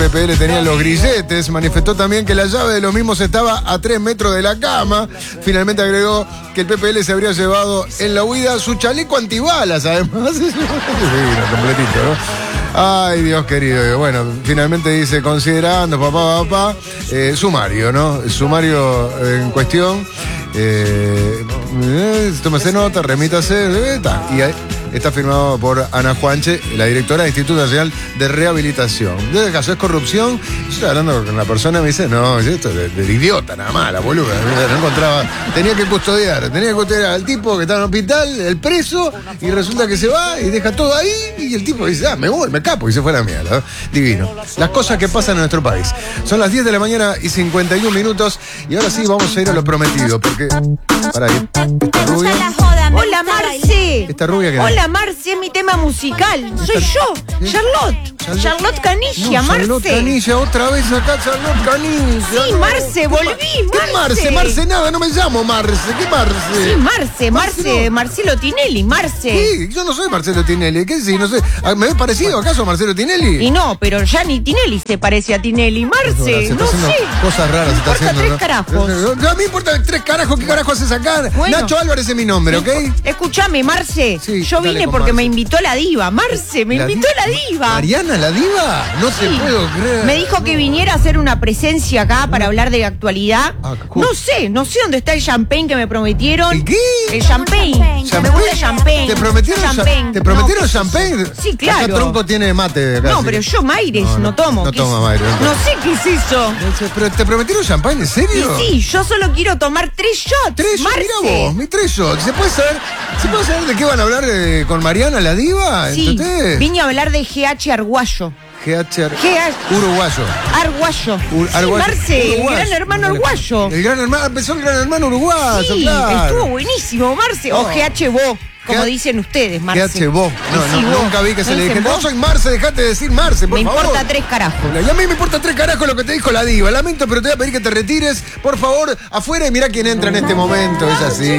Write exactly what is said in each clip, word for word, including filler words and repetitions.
P P L tenía los grilletes. Manifestó también que la llave de los mismos estaba a tres metros de la cama. Finalmente agregó que el P P L se habría llevado en la huida su chaleco antibalas, además. Sí, completito, ¿no? Ay, Dios querido. Bueno, finalmente dice, considerando, papá, papá, eh, sumario, ¿no? Sumario eh, en cuestión. Eh, eh, tómese nota, remítase, eh, está. Y ahí está firmado por Ana Juanche, la directora del Instituto Nacional de Rehabilitación. Desde el caso es corrupción. Yo estoy hablando con la persona y me dice, no, esto es del de idiota, nada más, la boluda. No encontraba, tenía que custodiar, tenía que custodiar al tipo que está en el hospital, el preso, y resulta que se va y deja todo ahí, y el tipo dice, ah, me voy, me capo, y se fue a la mierda, ¿no? Divino. Las cosas que pasan en nuestro país. Son las diez de la mañana y cincuenta y un minutos, y ahora sí vamos a ir a lo prometido, porque, para ahí, esta rubia. Hola, Marce. Esta rubia que Hola, Marce, es mi tema musical. Soy yo, Charlotte. Charlotte. Charlotte Canilla, No, Marce. Charlotte Canilla, otra vez acá, Charlotte Canilla. Sí, no. Marce, volví, ¿Qué Marce. Marce? Marce nada, no me llamo Marce. ¿Qué Marce? Sí, Marce, Marce, no. Marcelo Tinelli, Marce. Sí, yo no soy Marcelo Tinelli. ¿Qué sí? No sé. ¿Me ves parecido acaso a Marcelo Tinelli? Y no, pero ya ni Tinelli se parece a Tinelli. Marce, Se está no haciendo sé. cosas raras, Me se está importa haciendo. tres ¿no? carajos. No, a mí me importa tres carajos. ¿Qué carajo haces acá? Bueno. Nacho Álvarez es mi nombre, ¿ok? Escúchame, Marce. Sí, yo dale vine con porque Marce. me invitó la diva. Marce, me ¿La invitó diva? la diva. ¿Mariana, la diva? No te Sí. puedo creer. Me dijo que viniera a hacer una presencia acá para hablar de actualidad. Ah, cool. No sé, no sé dónde está el champagne que me prometieron. ¿El qué? El champagne. ¿Champagne? Me gusta el champagne. ¿Te prometieron, champagne? ¿te prometieron No, champagne? Sí, claro. Acá Tronco tiene mate. Acá, No, sí. pero yo Maires No, no, no, tomo. no ¿Qué toma es- Maires, no No toma. sé qué es eso. ¿Pero te prometieron champagne? ¿En serio? Y sí, yo solo quiero tomar tres shots. Tres shots, Marce. mira vos, mis tres shots. ¿Se puede saber, ¿se puede saber de qué van a hablar eh, con Mariana, la diva? Sí, ¿Entendés? vine a hablar de G H Arguayo. G H R. G H Uruguayo. Arguayo. Ur- Sí, Arguayo. Marce, el Uruguayo. gran hermano Arguayo. El gran hermano, empezó el gran hermano uruguayo, Sí, claro. estuvo buenísimo, Marce. O Oh. G H Bo, como G- dicen ustedes, Marce. G H vos. No, Sí, no, vos. nunca vi que se ¿Me le dije, dicen no vos? soy Marce, dejate de decir Marce, por Me favor. importa tres carajos. Y a mí me importa tres carajos lo que te dijo la diva. Lamento, pero te voy a pedir que te retires, por favor, afuera y mira quién entra en este momento. Es así.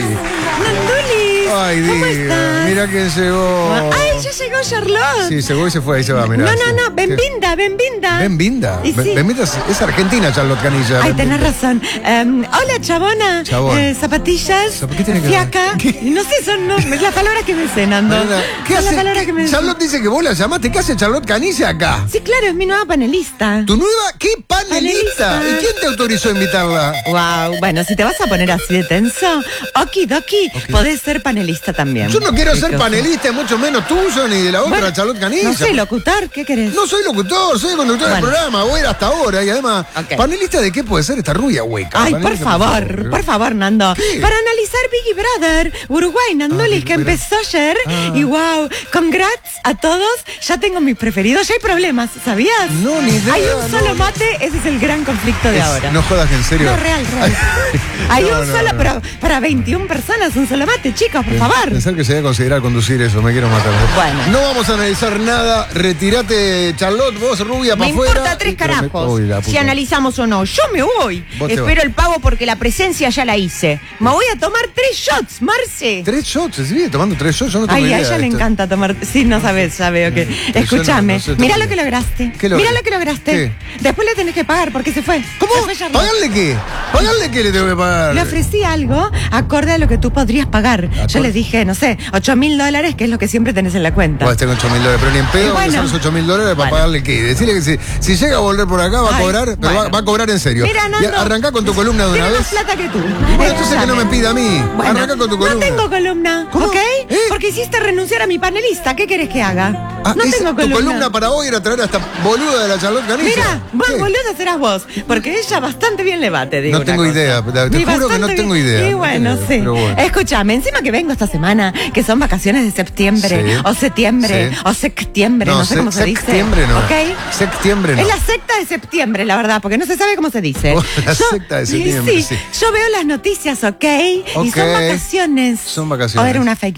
Nandulis, Ay, ¿cómo diva, estás? mira quién llegó. Ay, ya llegó Charlotte. Sí, se fue y se fue, ahí se va, mirá. no, sí. no, no, Benvinda, Benvinda. Benvinda. Y sí. Ben- Benvinda es, es argentina, Charlotte Canilla. Ay, Benvinda. tenés razón. Em, hola, chabona. Chabón. Eh, zapatillas. ¿Qué tiene que ver? Fiaca. ¿Qué? No sé, son no, es la palabra que me sé, Nando. Mariana, ¿Qué Son la hace? palabra ¿Qué- que me Charlotte dice que vos la llamaste. ¿Qué hace Charlotte Canilla acá? Sí, claro, es mi nueva panelista. ¿Tu nueva? ¿Qué panelista? Panelista. ¿Y quién te autorizó a invitarla? Wow, bueno, si te vas a poner así de tenso, okidoki, podés ser panelista también. Yo no quiero Qué ser cosa. panelista, mucho menos tuyo ni de la otra, Bueno, Charlotte Canilla. No sé, locutor, ¿qué querés? No soy locutor, soy conductor del Bueno. programa, voy a ir hasta ahora y además, Ok. ¿panelista de qué puede ser esta rubia hueca? Ay, por Panelista, favor, por favor, Nando. ¿Qué? Para analizar Biggie Brother, Uruguay, Nandolis, Ah, que Big empezó ayer. Ah. Y wow, congrats a todos. Ya tengo mis preferidos. Ya hay problemas, ¿sabías? No, ni idea, Hay un no, solo no. mate, ese es el gran conflicto de Es- ahora. No jodas que en serio. No, real, real. Hay No, un no, solo, no. pero para veintiuna personas, un solo mate, chicos, por favor. Pensar que se debe considerar conducir eso, me quiero matar. Bueno. No vamos a analizar nada, retirate, Charlotte, vos rubia Me para afuera. importa tres Y- pero me- carajos Uy, la si puta. analizamos o no. Yo me voy. Vos te Espero vas. el pago porque la presencia ya la hice. Me voy a tomar tres shots, Marce. Tres shots, se sigue tomando tres shots, yo no tengo Ay, idea a ella de le esto. encanta tomar. Sí, no sabes, ya veo que. yo Escúchame, no- no sé mira todavía. lo que lograste. ¿Qué logré? Mira lo que lograste. ¿Qué? Después le tenés que pagar porque se fue. ¿Cómo? Se fue Charlotte. ¿Pagarle qué? ¿Pagarle qué le tengo que pagar? Le ofrecí algo acorde a lo que tú podrías pagar. Yo Acorde. les dije, no sé, ocho mil dólares, que es lo que siempre tenés en la cuenta. Pues tengo ocho mil dólares, pero ni en Y pedo, bueno. son los ocho mil dólares para Bueno. pagarle qué. Decirle que si, si llega a volver por acá va a Ay, cobrar, pero bueno. va, va a cobrar en serio. Mira, y Nando, arrancá con tu columna de una tiene vez. más plata que tú. Bueno, entonces que no me pida a mí. Bueno, Arranca con tu columna. No tengo columna, ¿Cómo? ¿ok? ¿Eh? Porque hiciste renunciar a mi panelista. ¿Qué querés que haga? Ah, no esa- tengo tu columna. columna para hoy era traer a esta boluda de la Charlotte Canilla. Mira, más ¿Qué? boluda serás vos, porque ella bastante bien le va, te digo. No una tengo cosa. idea, te- te Y juro que no bastante tengo bien. idea, Y no bueno, tengo idea, sí. pero bueno. Escúchame, encima que vengo esta semana, que son vacaciones de septiembre, Sí. o septiembre, Sí. o septiembre, no, sé se- cómo se dice. septiembre no. ¿Ok? Septiembre no. Es la secta de septiembre, la verdad, porque no se sabe cómo se dice. Oh, la secta de septiembre, sí, sí. Yo veo las noticias, ¿ok? Y Ok. son vacaciones. Son vacaciones. O era una fake news.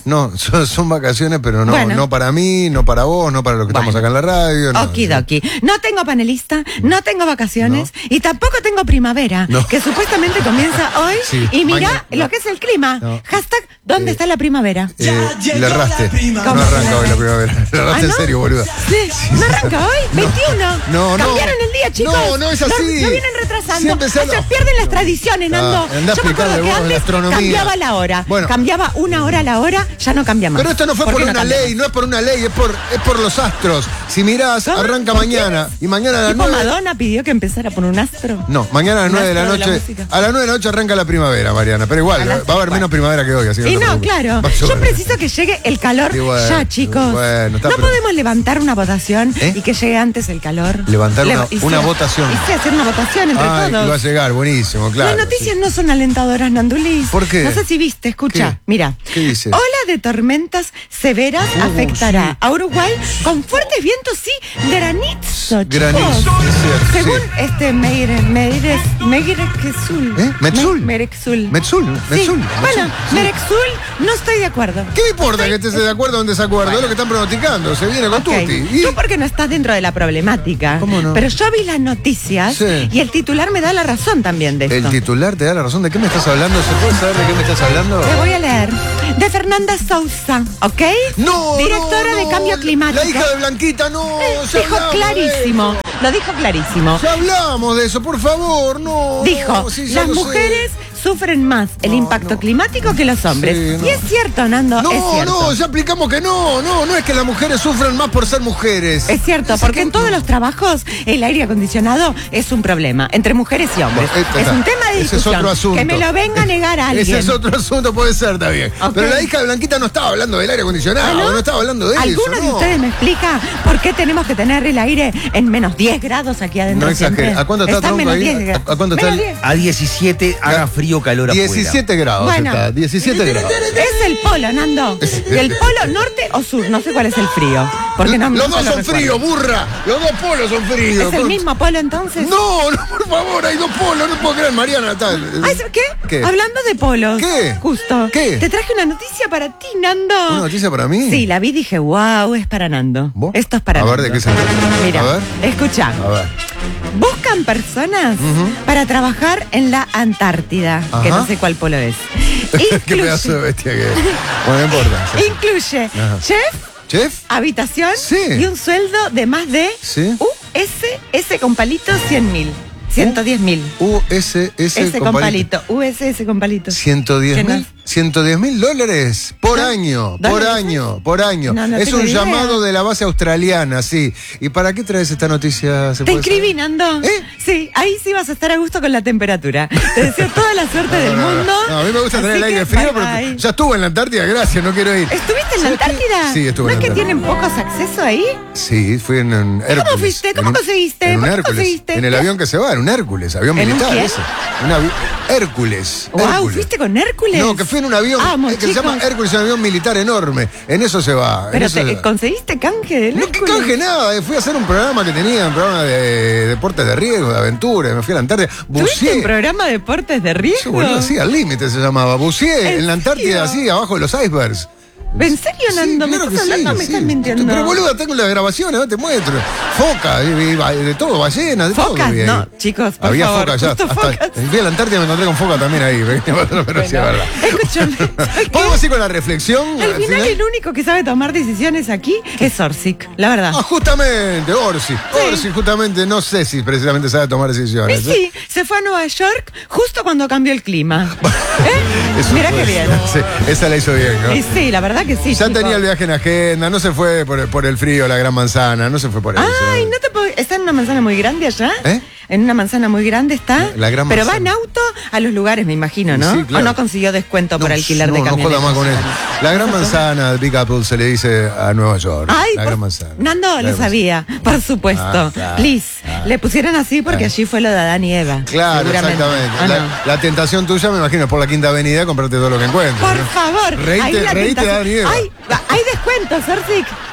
No, son, son vacaciones, pero no, Bueno. no para mí, no para vos, no para los que Bueno. estamos acá en la radio. No, Okidoki. No tengo panelista, no tengo vacaciones y tampoco tengo primavera, No. que supuestamente comienza hoy. Sí, Y mira mañana, no. lo que es el clima. No. Hashtag, ¿dónde Eh, está la primavera? Eh, le erraste. No ¿Cómo? arranca hoy la primavera. Le erraste Ah, en ¿no? serio, boluda. Sí. ¿No arranca hoy? veintiuno. No, no. Cambiaron el día, chicos. No, no es así. No, no vienen retrasando. Siempre se Ah, habla- se pierden las tradiciones, Nando. Ah, andá a Yo me acuerdo explicarle que vos de antes astronomía. cambiaba la hora. Bueno. Cambiaba una hora a la hora, ya no cambia más. Pero esto no fue por, qué no una cambia ley, más? no es por una ley, es por, es por los astros. Si mirás, ¿Cómo? arranca ¿Por mañana. Y mañana a las ¿Tipo nueve. Madonna pidió que empezara por un astro? No, mañana a las Un nueve de la astro de la noche. música. A las nueve de la noche arranca la primavera, Mariana. Pero igual, A las- va a haber menos bueno. primavera que hoy. Así que Y te no, preocupes. claro. Va a Yo llover. preciso que llegue el calor Y bueno, ya, chicos. bueno, está no pero- podemos levantar una votación ¿Eh? y que llegue antes el calor. Levantar una- y una sí, votación. Y sí, hacer una votación entre Ay, todos. va a llegar, buenísimo, claro. Las noticias no son alentadoras, Nandulis. ¿Por qué? No sé si viste, escucha. ¿Qué? Mira. ¿Qué dice? Ola de tormentas severas Uh, afectará sí. a Uruguay con fuertes vientos y granizo, chicos. Granizo, es cierto, Según sí. este Meire, Meire, Meirexul. ¿Eh? ¿Metzul? Me- Merexul. Metzul, Sí. Metzul, Bueno, Metzul, sí. Merexul, no estoy de acuerdo. ¿Qué me importa que estés de acuerdo o en desacuerdo? Es lo que están pronosticando. Se viene con Ok. Tuti. Y- Tú porque no estás dentro de la problemática. ¿Cómo no? Pero yo vi las noticias Sí. y el titular me da la razón también de El esto. titular te da la razón. ¿De qué me estás hablando? ¿Se puede saber de qué me estás hablando? Te voy a leer. De Fernanda Sousa, ¿ok? No, Directora no, de no, Cambio Climático. La hija de Blanquita, no. ya Dijo hablamos de clarísimo. eso. Lo dijo clarísimo. Ya hablamos de eso, por favor, no. Dijo, no, sí, ya las lo sé. mujeres sufren más el No, impacto no. climático que los hombres. Sí, no. Y es cierto, Nando, No, es cierto. no, ya explicamos que no, no, no es que las mujeres sufran más por ser mujeres. Es cierto, Es porque que- en todos los trabajos el aire acondicionado es un problema entre mujeres y hombres. Bueno, esto es está. un tema de Ese es discusión. otro asunto. Que me lo venga a negar a alguien. Ese es otro asunto, puede ser, está bien. Ok. Pero la hija de Blanquita no estaba hablando del aire acondicionado, ¿Ah, no? no? estaba hablando de eso. ¿Alguno de no. ustedes me explica por qué tenemos que tener el aire en menos diez grados aquí adentro? No exagere. siempre? ¿A cuánto está, en Tronco, menos ahí? diez ¿A- grados. a cuánto está Menos el- diez. A diecisiete, haga frío, calor afuera. diecisiete grados Bueno. está, diecisiete grados. Es el polo, Nando. ¿El polo norte o sur? No sé cuál es el frío. Porque no, Los no dos se lo son recuerdo. fríos, burra. Los dos polos son fríos. ¿Es el mismo polo entonces? No, no, por favor, hay dos polos, no puedo creer, Mariana. Está... Ay, ¿qué? ¿Qué? Hablando de polos. ¿Qué? Justo. ¿Qué? Te traje una noticia para ti, Nando. ¿Una noticia para mí? Sí, la vi y dije, wow, es para Nando. ¿Vos? Esto es para A ver, Nando. ¿de qué se trata? Mira, A ver. escucha. A ver. Buscan personas para trabajar en la Antártida, que Ajá. no sé cuál polo es. Qué pedazo de bestia que es. Bueno, no importa. sí. Incluye Ajá. chef, ¿Chef? habitación Sí. y un sueldo de más de Sí. U S S con palito cien mil. ciento diez mil. U S S S con palito. U S S con palito. ciento diez ¿Qué mil. más? ciento diez mil dólares por ¿No? año, por ¿Dólares? año, por año. No, no es tengo un idea. llamado de la base australiana, sí. ¿Y para qué traes esta noticia? ¿Se Te puede inscribí, saber? Nando. ¿Eh? Sí, ahí sí vas a estar a gusto con la temperatura. Te deseo toda la suerte del No, no, no. mundo. No, a mí me gusta tener Así el aire que, frío, bye, pero bye. ya estuve en la Antártida, gracias, no quiero ir. ¿Estuviste en la ¿Sabes qué? Antártida? Sí, estuve ¿No en es la que Antártida. tienen pocos accesos ahí? Sí, fui en un Hércules. fuiste? ¿Cómo En un- conseguiste? En un ¿Por qué Hércules. conseguiste? En el avión que se va, en un Hércules, avión ¿En un militar quién? ese. Un avi- Hércules. Wow, Hércules. ¿fuiste con Hércules? No, que fui en un avión Vamos, eh, que se llama chicos. Hércules, un avión militar enorme. En eso se va. en Pero eso te, se va. ¿conseguiste canje del No, que Hércules? canje nada, eh, fui a hacer un programa que tenía, un programa de deportes de riesgo, de aventura, me fui a la Antártida, ¿Tuviste buceé. un programa de deportes de riesgo? Sí, boludo, sí, al límite se llamaba. Buceé ¿En en la Antártida, serio? así, abajo de los icebergs. ¿En serio, Sí, Nando? ¿Me claro estás que hablando o sí, me sí. estás mintiendo? Pero boludo, tengo las grabaciones, no te muestro. Foca, y- y- y de todo, ballenas, de ¿Focas? todo. vi ahí. No, chicos, por Había favor, foca ya. justo Hasta, focas. fui a la Antártida y me encontré con foca también ahí. Pero sí, es verdad. Escúchame. ¿sabes qué? ¿Podemos ir con la reflexión? Al final el único que sabe tomar decisiones aquí es Orsic, la verdad. Ah, justamente, Orsi. Orsi, justamente, no sé si precisamente sabe tomar Y decisiones. ¿eh? sí, se fue a Nueva York justo cuando cambió el clima. ¿Eh? Eso Mira puede qué bien. ser. Sí, esa la hizo bien, ¿no? Y sí, la verdad que sí. Ya chicos. tenía el viaje en agenda, no se fue por, por el frío, la gran manzana, no se fue por eso. Ay, no te puedo... ¿Está en una manzana muy grande allá? ¿Eh? En una manzana muy grande está. La gran Pero va manzana. en auto a los lugares, me imagino, ¿no? Sí, claro. ¿O no consiguió descuento por No, alquiler de no, no camionetas? joda más con eso. La gran ¿Eso? manzana de Big Apple se le dice a Nueva York. Ay, la por- gran manzana. Nando La lo gran sabía, por supuesto. Ah, claro, Please. claro. Le pusieron así porque Ah. allí fue lo de Adán y Eva. Claro, seguramente. exactamente. ¿O La, no? la tentación tuya, me imagino, es por la Quinta Avenida comprarte todo lo que encuentres. Por ¿no? favor. Reíte- ahí la reíte de tentación- Adán y Eva. Ay, hay descuentos, Orsic.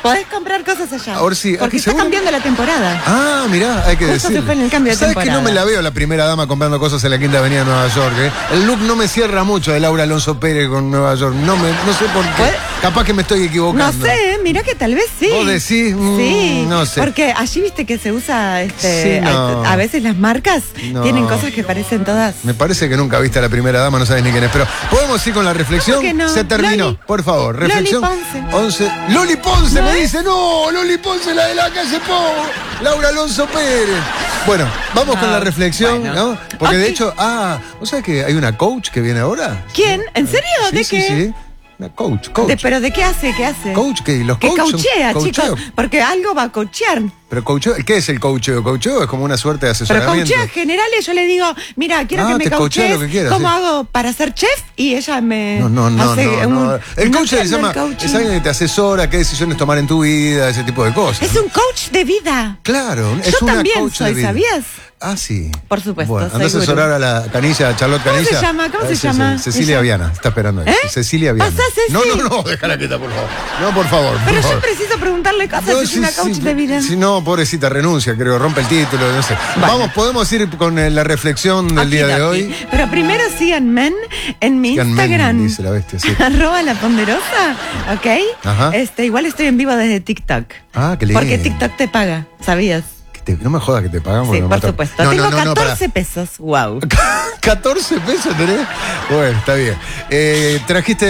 Podés comprar cosas allá. Ahora sí, Porque aquí está seguro. cambiando la temporada. Ah, mirá, hay que Justo decir. se fue en el cambio de ¿Sabes que temporada. no me la veo la primera dama comprando cosas en la Quinta Avenida de Nueva York? ¿eh? El look no me cierra mucho de Laura Alonso Pérez con Nueva York. No, me, no sé por qué. ¿Puede? Capaz que me estoy equivocando. No sé, mirá que tal vez sí. ¿Vos decís? Mm, sí, no sé. porque allí viste que se usa, este, Sí, no. a, a veces las marcas No. tienen cosas que parecen todas. Me parece que nunca viste a la primera dama, no sabes ni quién es. Pero podemos ir con la reflexión. ¿Cómo que no? Se terminó, Loli. por favor. Loli Reflexión. Ponce. once. Loli Ponce ¿No me es? dice, no, Loli Ponce, la de la calle Po. Laura Alonso Pérez. Bueno, vamos Ah, con la reflexión, bueno. ¿no? Porque de Ok. hecho, ah, ¿vos sabés que hay una coach que viene ahora? ¿Quién? ¿En serio? Sí, ¿De sí, qué? sí. Una coach, coach. De- ¿Pero de qué hace? ¿Qué hace? Coach, que los Que coach son coachea, coacheo. chicos. Porque algo va a coachear. Pero coacheo, ¿qué es el coacheo? Coacheo es como una suerte de Pero asesoramiento. coachea generales, yo le digo, mira, quiero Ah, que me te coachea coaches lo que quieras, cómo sí. hago para ser chef y ella me No, no, no, hace no, un- no. El no coach se entiendo llama, el coaching. es alguien que te asesora, qué decisiones tomar en tu vida, ese tipo de cosas. Es un coach de vida. Claro, es Yo una también coach de soy, vida. ¿sabías? Ah, sí. Por supuesto, Bueno, soy anda a gurú. asesorar a la Canilla, a Charlotte ¿Cómo se Canilla. llama? ¿Cómo Ah, se sí, sí, llama? Cecilia Ella. Viana, está esperando ahí. ¿Eh? Cecilia Viana. Pasá, Ceci. No, no, no, déjala quieta, por favor. No, por favor. por Pero yo favor. preciso preguntarle cosas, No, es sí, una coach sí, de vida. Si no, pobrecita, renuncia, creo, rompe el título, no sé. Bueno. Vamos, podemos ir con eh, la reflexión del día de Okidoki. hoy. Pero primero síganme en mi Síganme, Instagram. dice la bestia, sí. Arroba la ponderosa, ¿ok? Ajá. Este, igual estoy en vivo desde TikTok. Ah, qué lindo. Porque TikTok te paga, ¿sabías? Que te- no me jodas que te pagan. Sí, porque me por matan. supuesto. No, Tengo no, no, no, pará. catorce pesos, wow. ¿catorce pesos tenés? Bueno, está bien. Eh, trajiste.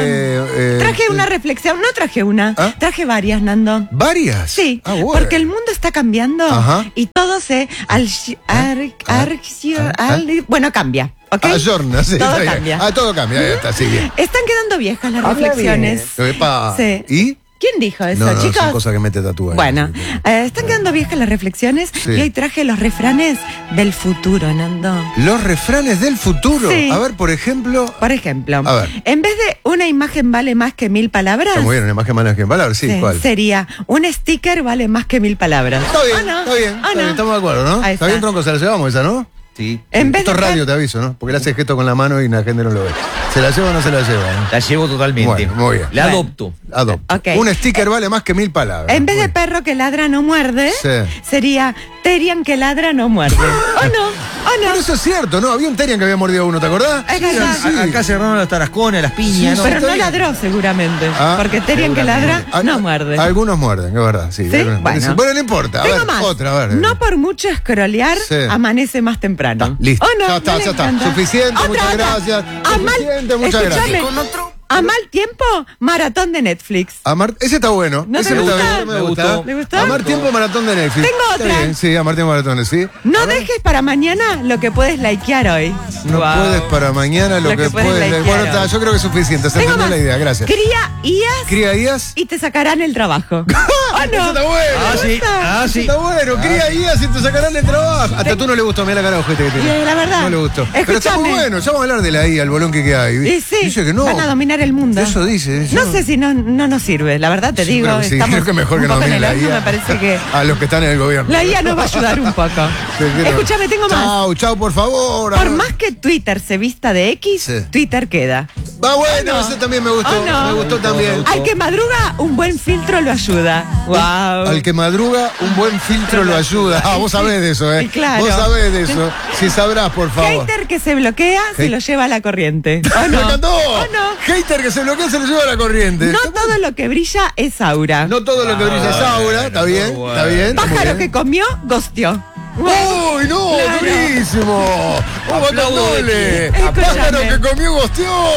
eh, Traje eh, una reflexión, no traje una, ¿Ah? traje varias, Nando. ¿Varias? Sí, Ah, bueno. porque el mundo está cambiando Ajá. y todo se... Al, ar- Ah, ar- ah, al- bueno, cambia, ¿ok? Ayorna, sí. Todo está bien. cambia. Ah, todo cambia, ya está, sí, bien. Están quedando viejas las reflexiones. Epa. Sí. ¿Y? ¿Quién dijo eso, No, no, chicos? son cosas que mete tatúa. Bueno, eh, están quedando viejas las reflexiones Sí. y hoy traje los refranes del futuro, Nando. Los refranes del futuro. Sí. A ver, por ejemplo. Por ejemplo, A ver. en vez de una imagen vale más que mil palabras, Está muy bien, una imagen más que en palabras, sí, sí, ¿cuál? sería un sticker vale más que mil palabras. Está bien, ¿O no? está bien, ¿O está no? bien, estamos de acuerdo, ¿no? Ahí Está está. bien, tronco, se la llevamos esa, ¿no? Sí. En vez Esto es de radio, te aviso, ¿no? Porque le hace gesto con la mano y la gente no lo ve. ¿Se la lleva o no se la lleva? ¿no? La llevo totalmente. Bueno, muy bien. La Bueno. adopto. Adopto. Ok. Un sticker vale más que mil palabras. En vez Muy de bien. perro que ladra no muerde, Sí. sería Terian que ladra no muerde. ¿O no? ¿O Pero no? eso es cierto, ¿no? Había un Terian que había mordido a uno, ¿te acordás? Es verdad. Sí. A- Acá cerraron las tarascones, las piñas, Sí, ¿no? Pero no está bien. ladró seguramente. Ah, porque Terian que ladra Ah, no muerde. Algunos muerden, es verdad, sí. ¿Sí? algunos- Bueno. Bueno, no importa. A Tengo ver, más. otra, a ver. No por mucho escrolear, Sí. amanece más temprano. Está, listo. ¿O no? Ya está, ¿No le ya está. encanta? Suficiente, Otra, muchas otra. gracias. A mal, Suficiente, muchas escuchame, gracias. A mal tiempo, maratón de Netflix. Amar, ese está bueno. ¿No ese te está gusta? bien, me Me gusta. gustó. ¿Le gustó? Amar tiempo maratón de Netflix. Tengo Está otra. bien, sí, amar tiempo maratón, sí. No A ver. dejes para mañana lo que puedes likear hoy. No Wow. puedes para mañana lo, Lo que que, puedes puedes. likear Bueno, hoy. está, yo creo que es suficiente. Se Tengo entendió más. la idea, gracias. Cría I A S Cría I A S. y te sacarán el trabajo. ¿O Eso no? está bueno. Ah, sí. Ah, Eso sí. está bueno. Cría I A S y te sacarán el trabajo. Hasta tú no le gustó, mira la cara de ojete que tiene. Y, la verdad, No le gustó. Pero está muy escúchame. bueno. Ya vamos a hablar de la I A, el bolón que queda ahí. Y sí, Dice que no. van a dominar el mundo. Eso dice. No yo- sé si no, no nos sirve, la verdad te Sí, digo. creo que sí, estamos creo que mejor que un no poco en domine el la horno, I A. me parece que A los que están en el gobierno. la I A nos va a ayudar un poco. Sí, creo. Escúchame, tengo más. Chau, chau, por favor. Por más que Twitter se vista de X, Sí. Twitter queda. Va bueno, ¿O no? ese también me gustó. ¿O no? Me gustó también. Al que madruga, un buen filtro lo ayuda. Wow. Al que madruga, un buen filtro lo ayuda. Ah, vos sabés de eso, ¿eh? Y claro. Vos sabés de eso. Si sabrás, por favor. Hater que se bloquea, se Hate- lo lleva a la corriente. ¿O ¡Me no? encantó! ¿O no? Hater que se bloquea se lo lleva a la corriente. No todo lo que brilla es aura. No todo lo que brilla es aura. Está bien, bueno. está bien. muy Pájaro bien. que comió, gosteó. ¡Uy, no! Claro. ¡Durísimo! ¡Vamos Aplaudo de Dole! pie. ¡A pájaro Escúchame. que comió gosteó!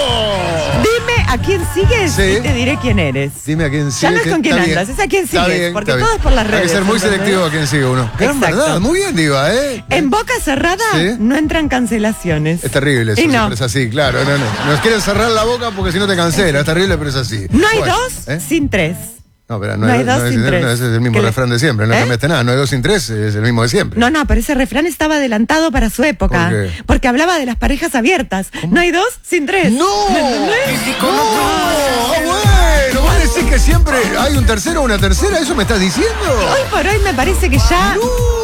Dime a quién sigues Sí. y te diré quién eres. Dime a quién Ya sigue. no es que con quién está bien. andas, es a quién Está sigues, bien, porque está todo bien. es por las Hay redes, que ser muy ¿entendés? selectivo a quién sigue uno. Gran Exacto. verdad, muy bien, Diva, ¿eh? En boca cerrada Sí. no entran cancelaciones. Es terrible eso, Y no. siempre es así, claro. No, no. Nos quieren cerrar la boca porque si no te cancela. Es terrible, pero es así. No hay Bueno, dos ¿eh? sin tres. No, pero No hay dos es- sin tres. no, ese es el mismo ¿Qué le- refrán de siempre. No ¿Eh? cambiaste nada. No hay dos sin tres, es el mismo de siempre. No, no, pero ese refrán estaba adelantado para su época. ¿Por qué? Porque hablaba de las parejas abiertas. No hay dos sin tres. ¡No! ¿Me entendés? ¡No! ¡Ah, bueno! ¿Vos decís que siempre hay un tercero o una tercera? ¿Eso me estás diciendo? Hoy por hoy me parece que ya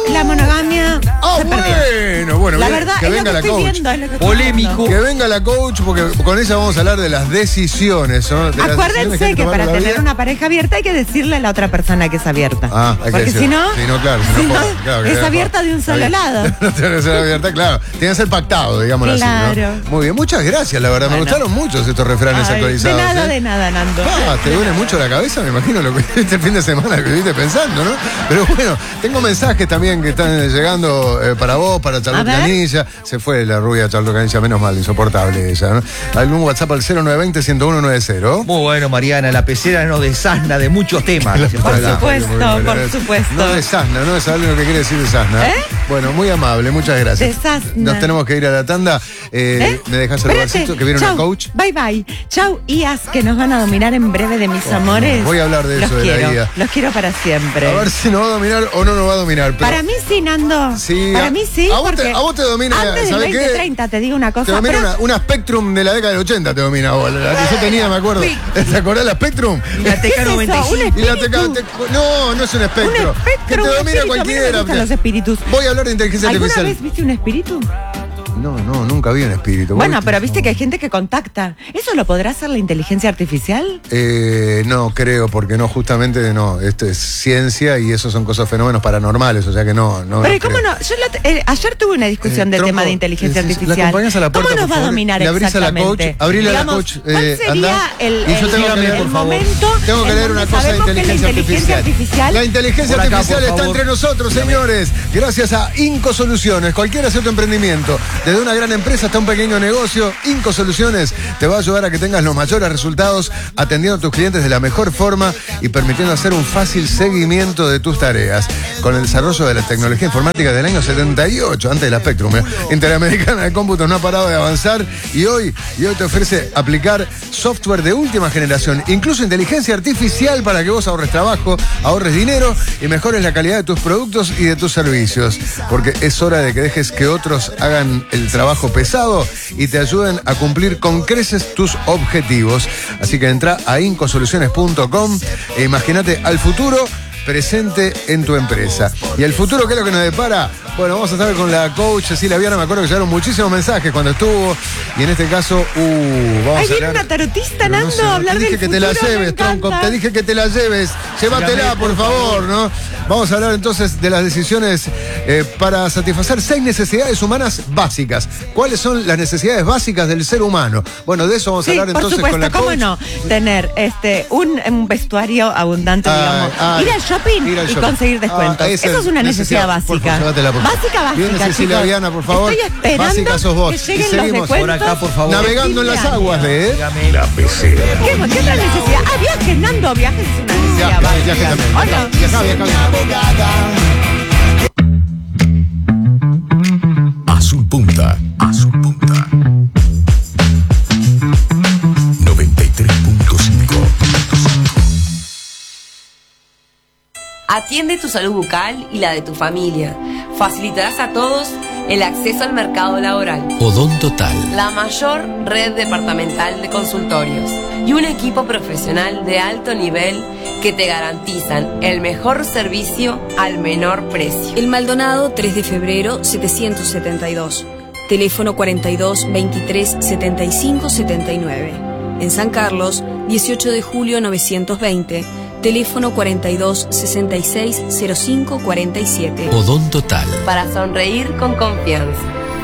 la monogamia Ah, se perdió. bueno, bueno, La bien, verdad que es lo venga que la estoy coach. viendo, es lo que estoy Polémico. viendo. Que venga la coach, porque con ella vamos a hablar de las decisiones. ¿no? De las decisiones Acuérdense hay que, tomar para en la tener vida. una pareja abierta hay que decirle a la otra persona que es abierta. Ah, hay que Porque decir. si no, Sí, no, claro, si si no, no, claro, que es deja- abierta de un Está solo bien. lado. No tiene que ser abierta, claro. Tiene que ser pactado, digámoslo así. Claro. ¿no? Muy bien, muchas gracias, la verdad. Me Bueno. gustaron muchos estos refranes Ay, actualizados. de nada, ¿eh? de nada, Nando. Ah, te duele mucho la cabeza, me imagino lo que viste el fin de semana que viviste pensando, ¿no? Pero bueno, tengo mensajes también que están llegando eh, para vos, para Charlotte A ver. Canilla. Se fue la rubia Charlotte Canilla, menos mal, insoportable ella, ¿no? Algún WhatsApp al cero nueve dos cero, uno uno nueve cero. Muy bueno, Mariana, la pecera nos desasna de muchos temas. dicen por Por acá. supuesto, Muy bien, por muy bien. supuesto. No de Sasna, no es algo que quiere decir de Sasna. ¿Eh? Bueno, muy amable, muchas gracias. De Sasna. Nos tenemos que ir a la tanda. Eh, ¿Eh? ¿Me dejas el Espérate. vasito que viene Chau. una coach? Bye bye. Chau, I As, que nos van a dominar en breve de mis amores. voy a hablar de los eso, de la quiero, I A. Los quiero para siempre. A ver si nos va a dominar o no nos va a dominar. pero- Para mí sí, Nando. Sí, Para a- mí sí. a vos te- porque a vos te domina, Antes del ¿sabés qué? veinte treinta, te digo una cosa. Te domina pero- una, una Spectrum de la década del ochenta, te domina vos. La que yo tenía, me acuerdo. ¿Te acordás la Spectrum? La ¿Qué es T K eso? noventa y cinco. Un Y la teca- espíritu. te- no, no es un espectro. Un espectro, que te un domina espíritu. A mí no me cualquiera. gustan los espíritus. Voy a hablar de inteligencia ¿Alguna artificial. vez viste un espíritu? No, no, nunca vi un espíritu. ¿Vos Bueno, viste? pero viste que hay gente que contacta. ¿Eso lo podrá hacer la inteligencia artificial? Eh, no, creo, porque no, justamente no. Esto es ciencia y esos son cosas, fenómenos paranormales, o sea que no. no Pero no ¿y cómo creo. no? Yo la- eh, ayer tuve una discusión Eh, del Tronco, tema de inteligencia eh, sí, sí, artificial. La acompañas a la puerta, ¿Cómo nos por va a favor? dominar Le abrís a la coach, exactamente? abrile a la Digamos, coach, ¿Cuál eh, sería andá, el, y yo el- tengo que el leer, por favor. momento Tengo que en leer donde una cosa de sabemos que la inteligencia artificial. artificial La inteligencia Por acá, artificial por está favor. entre nosotros, señores. Gracias a Inco Soluciones. Cualquiera sea tu emprendimiento, desde una gran empresa hasta un pequeño negocio, Inco Soluciones te va a ayudar a que tengas los mayores resultados atendiendo a tus clientes de la mejor forma y permitiendo hacer un fácil seguimiento de tus tareas. Con el desarrollo de la tecnología informática del año setenta y ocho, antes de la Spectrum, ¿eh? Interamericana de Cómputos no ha parado de avanzar y hoy, y hoy te ofrece aplicar software de última generación, incluso inteligencia artificial para que vos ahorres trabajo, ahorres dinero y mejores la calidad de tus productos y de tus servicios. Porque es hora de que dejes que otros hagan el trabajo pesado y te ayuden a cumplir con creces tus objetivos. Así que entra a incosoluciones punto com e imagínate al futuro presente en tu empresa. ¿Y el futuro qué es lo que nos depara? Bueno, vamos a estar con la coach Cecilia Viana. Me acuerdo que llegaron muchísimos mensajes cuando estuvo. Y en este caso, uh, vamos Ahí a viene hablar... una tarotista, Pero no Nando, sé, a hablar te dije del que te la futuro, me lleves, tronco. encanta. Te dije que te la lleves. Llévatela, Dígame, por por favor, ¿no? Vamos a hablar entonces de las decisiones eh, para satisfacer seis necesidades humanas básicas. ¿Cuáles son las necesidades básicas del ser humano? Bueno, de eso vamos Sí, a hablar por entonces supuesto, con la ¿cómo coach. no? Tener este un, un vestuario abundante, Ay, digamos. ay. ir al shopping Ir al y shopping. conseguir descuentos. Ah, esa Eso es una necesidad, Por favor, básica. llévatela, por favor. Básica, básica. Viene Cecilia chicos. Viana, por favor. Estoy esperando Básica sos vos. que Y lleguen los seguimos descuentos. por acá, por favor. Navegando en las aguas de... ¿eh? Dígame. La pecera. ¿Qué, ¿Qué otra necesidad? Ah, viajes, Nando, viajes es una necesidad Viaje, viaje básica. también. ¿O no? Viaja, viaja, viaja. Azul Punta. Azul Punta. noventa y tres punto cinco. Atiende tu salud bucal y la de tu familia. Facilitarás a todos el acceso al mercado laboral. Odontotal. La mayor red departamental de consultorios y un equipo profesional de alto nivel que te garantizan el mejor servicio al menor precio. El Maldonado, tres de febrero, setecientos setenta y dos. Teléfono cuarenta y dos, veintitrés, setenta y cinco, setenta y nueve. En San Carlos, dieciocho de julio, novecientos veinte. Teléfono cuarenta y dos, sesenta y seis, cero cinco, cuarenta y siete. Odontotal. Para sonreír con confianza.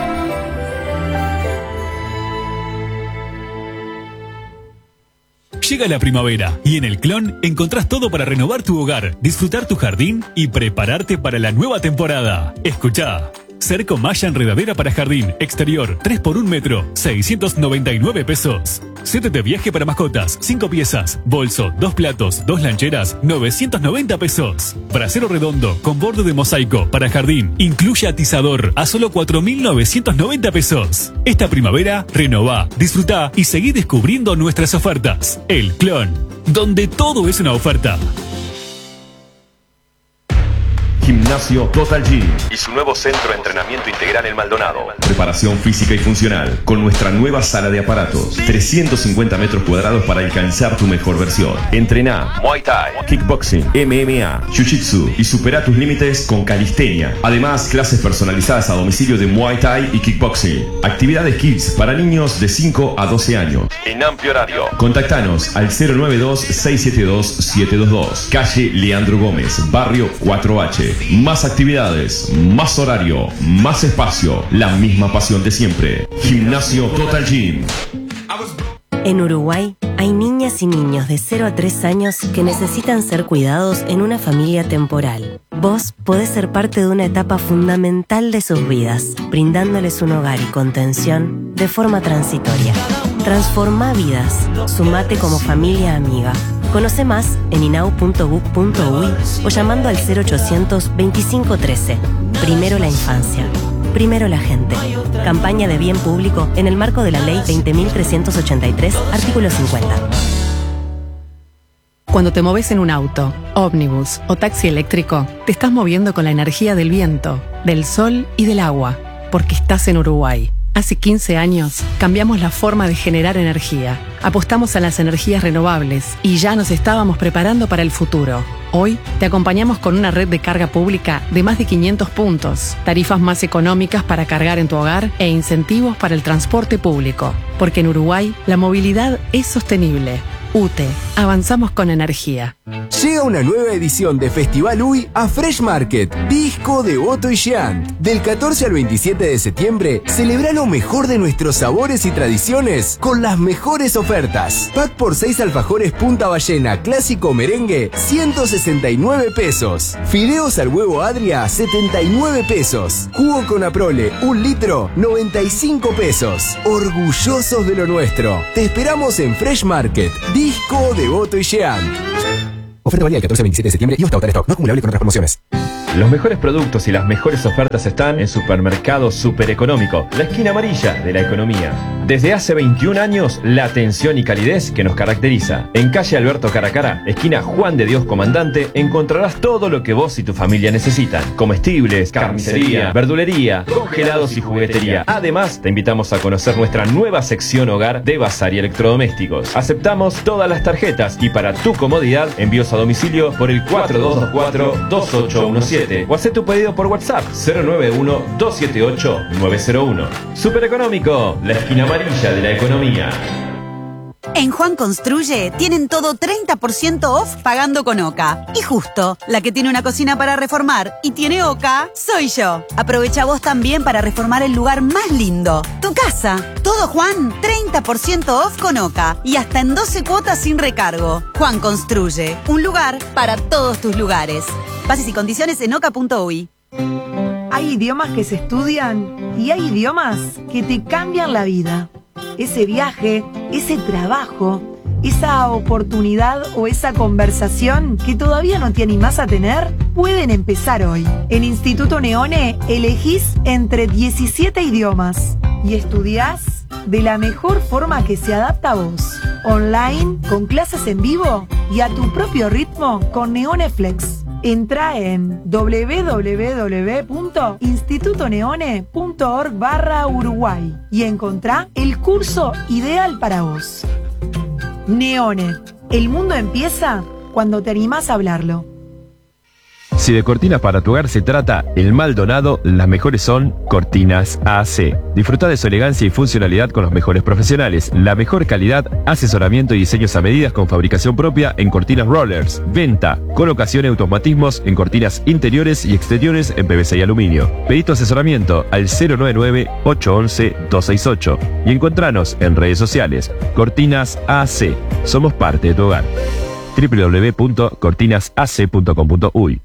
Llega la primavera y en El Clon encontrás todo para renovar tu hogar, disfrutar tu jardín y prepararte para la nueva temporada. Escuchá. Cerco malla enredadera para jardín exterior tres por un metro, seiscientos noventa y nueve pesos. Set de viaje para mascotas, cinco piezas, bolso, dos platos, dos lancheras, novecientos noventa pesos. Brasero redondo con borde de mosaico para jardín, incluye atizador a solo cuatro mil novecientos noventa pesos. Esta primavera, renová, disfrutá y seguí descubriendo nuestras ofertas. El Clon, donde todo es una oferta. Gimnasio Total Gym y su nuevo centro de entrenamiento integral en Maldonado. Preparación física y funcional con nuestra nueva sala de aparatos. trescientos cincuenta metros cuadrados para alcanzar tu mejor versión. Entrená Muay Thai, Kickboxing, M M A, Jiu-Jitsu y supera tus límites con calistenia. Además, clases personalizadas a domicilio de Muay Thai y Kickboxing. Actividades Kids para niños de cinco a doce años. En amplio horario. Contactanos al cero nueve dos, seis siete dos, siete dos dos. Calle Leandro Gómez, Barrio cuatro H. Más actividades, más horario, más espacio, la misma pasión de siempre. Gimnasio Total Gym. En Uruguay hay niñas y niños de cero a tres años que necesitan ser cuidados en una familia temporal. Vos podés ser parte de una etapa fundamental de sus vidas, brindándoles un hogar y contención de forma transitoria. Transforma vidas. Sumate como familia amiga. Conoce más en inau punto gov punto uy o llamando al cero ochocientos, veinticinco trece. Primero la infancia. Primero la gente. Campaña de bien público en el marco de la Ley veinte mil trescientos ochenta y tres, artículo cincuenta. Cuando te moves en un auto, ómnibus o taxi eléctrico, te estás moviendo con la energía del viento, del sol y del agua, porque estás en Uruguay. Hace quince años cambiamos la forma de generar energía, apostamos a las energías renovables y ya nos estábamos preparando para el futuro. Hoy te acompañamos con una red de carga pública de más de quinientos puntos, tarifas más económicas para cargar en tu hogar e incentivos para el transporte público. Porque en Uruguay la movilidad es sostenible. U T E, avanzamos con energía. Llega una nueva edición de Festival U I a Fresh Market, Disco de Otto y Jean. Del catorce al veintisiete de septiembre, celebra lo mejor de nuestros sabores y tradiciones con las mejores ofertas. Pack por seis alfajores Punta Ballena Clásico Merengue, ciento sesenta y nueve pesos. Fideos al huevo Adria, setenta y nueve pesos. Jugo con Aprole, un litro, noventa y cinco pesos. Orgullosos de lo nuestro. Te esperamos en Fresh Market, Disco de Otto y Jean. Oferta válida del catorce al veintisiete de septiembre y hasta agotar stock. No acumulable con otras promociones. Los mejores productos y las mejores ofertas están en Supermercado Super Económico, la esquina amarilla de la economía. Desde hace veintiún años, la atención y calidez que nos caracteriza. En calle Alberto Caracara, esquina Juan de Dios Comandante, encontrarás todo lo que vos y tu familia necesitan. Comestibles, carnicería, verdulería, congelados y juguetería. Además, te invitamos a conocer nuestra nueva sección hogar de bazar y electrodomésticos. Aceptamos todas las tarjetas y para tu comodidad, envíos a domicilio por el cuatro dos dos cuatro, dos ocho uno siete o haz tu pedido por WhatsApp cero nueve uno, dos siete ocho, nueve cero uno. Super Económico, la esquina amarilla de la economía. En Juan Construye tienen todo treinta por ciento off pagando con Oca. Y justo, la que tiene una cocina para reformar y tiene Oca, soy yo. Aprovecha vos también para reformar el lugar más lindo, tu casa. Todo Juan, treinta por ciento off con Oca y hasta en doce cuotas sin recargo. Juan Construye, un lugar para todos tus lugares. Bases y condiciones en oca punto uy. Hay idiomas que se estudian y hay idiomas que te cambian la vida. Ese viaje, ese trabajo, esa oportunidad o esa conversación que todavía no te animás a tener, pueden empezar hoy. En Instituto Neone elegís entre diecisiete idiomas y estudiás de la mejor forma que se adapta a vos. Online, con clases en vivo y a tu propio ritmo con Neone Flex. Entra en doble u doble u doble u punto instituto neone punto org barra Uruguay y encontrá el curso ideal para vos. Neone, el mundo empieza cuando te animás a hablarlo. Si de cortinas para tu hogar se trata, en Maldonado las mejores son Cortinas A C. Disfruta de su elegancia y funcionalidad con los mejores profesionales, la mejor calidad, asesoramiento y diseños a medidas con fabricación propia en cortinas rollers, venta, colocación y automatismos en cortinas interiores y exteriores en P V C y aluminio. Pedí tu asesoramiento al cero nueve nueve, ocho once, dos seis ocho y encontranos en redes sociales. Cortinas A C. Somos parte de tu hogar. doble u doble u doble u punto cortinas a c punto com punto uy